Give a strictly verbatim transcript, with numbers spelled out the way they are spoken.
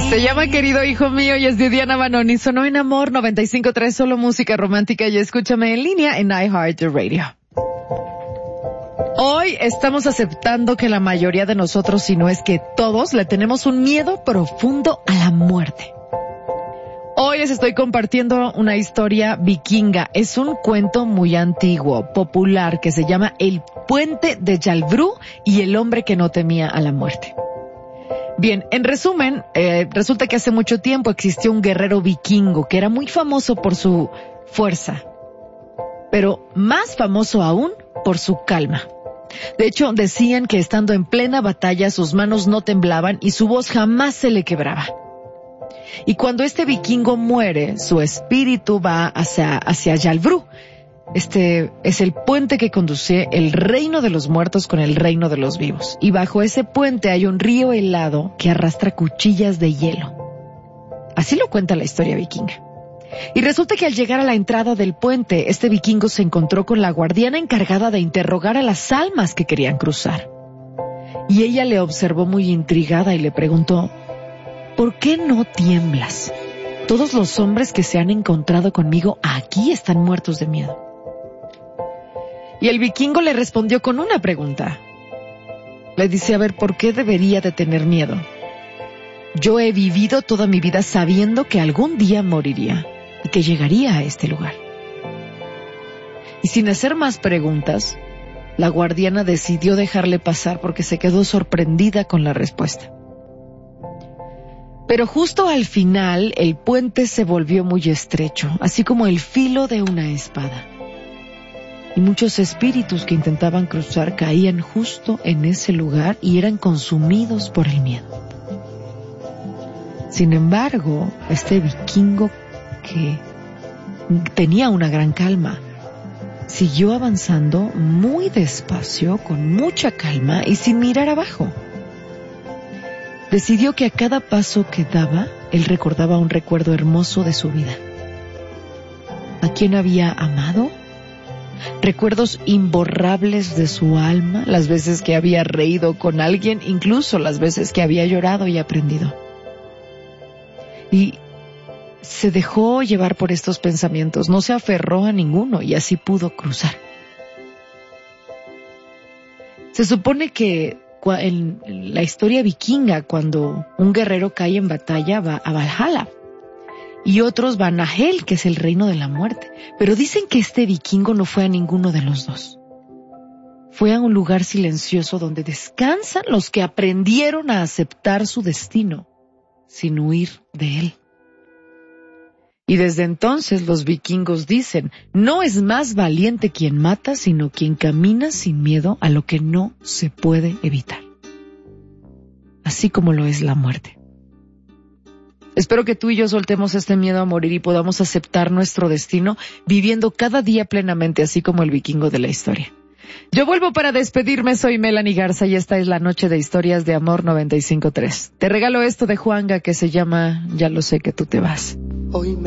Se llama Querido Hijo Mío y es de Diana Banoni. Sonó en Amor noventa y cinco punto tres, solo música romántica, y escúchame en línea en iHeartRadio. Hoy estamos aceptando que la mayoría de nosotros, si no es que todos, le tenemos un miedo profundo a la muerte. Hoy les estoy compartiendo una historia vikinga. Es un cuento muy antiguo, popular, que se llama El Puente de Yalbrú y el hombre que no temía a la muerte. Bien, en resumen, eh, resulta que hace mucho tiempo existió un guerrero vikingo que era muy famoso por su fuerza, pero más famoso aún por su calma. De hecho, decían que estando en plena batalla sus manos no temblaban y su voz jamás se le quebraba. Y cuando este vikingo muere, su espíritu va hacia, hacia Yalbrú. Este es el puente que conduce el reino de los muertos con el reino de los vivos. Y bajo ese puente hay un río helado que arrastra cuchillas de hielo. Así lo cuenta la historia vikinga. Y resulta que al llegar a la entrada del puente, este vikingo se encontró con la guardiana encargada de interrogar a las almas que querían cruzar. Y ella le observó muy intrigada y le preguntó: ¿por qué no tiemblas? Todos los hombres que se han encontrado conmigo aquí están muertos de miedo. Y el vikingo le respondió con una pregunta. Le dice: a ver, ¿por qué debería de tener miedo? Yo he vivido toda mi vida sabiendo que algún día moriría y que llegaría a este lugar. Y sin hacer más preguntas, la guardiana decidió dejarle pasar porque se quedó sorprendida con la respuesta. Pero justo al final, el puente se volvió muy estrecho, así como el filo de una espada. Y muchos espíritus que intentaban cruzar caían justo en ese lugar y eran consumidos por el miedo. Sin embargo, este vikingo, que tenía una gran calma, siguió avanzando muy despacio, con mucha calma y sin mirar abajo. Decidió que a cada paso que daba, él recordaba un recuerdo hermoso de su vida. ¿A quién había amado? Recuerdos imborrables de su alma, las veces que había reído con alguien, incluso las veces que había llorado y aprendido. Y se dejó llevar por estos pensamientos, no se aferró a ninguno y así pudo cruzar. Se supone que en la historia vikinga, cuando un guerrero cae en batalla, va a Valhalla. Y otros van a Hel, que es el reino de la muerte. Pero dicen que este vikingo no fue a ninguno de los dos. Fue a un lugar silencioso donde descansan los que aprendieron a aceptar su destino, sin huir de él. Y desde entonces los vikingos dicen: no es más valiente quien mata, sino quien camina sin miedo a lo que no se puede evitar. Así como lo es la muerte. Espero que tú y yo soltemos este miedo a morir y podamos aceptar nuestro destino viviendo cada día plenamente, así como el vikingo de la historia. Yo vuelvo para despedirme, soy Melanie Garza y esta es la noche de historias de Amor noventa y cinco punto tres. Te regalo esto de Juanga que se llama Ya lo sé que tú te vas. Hoy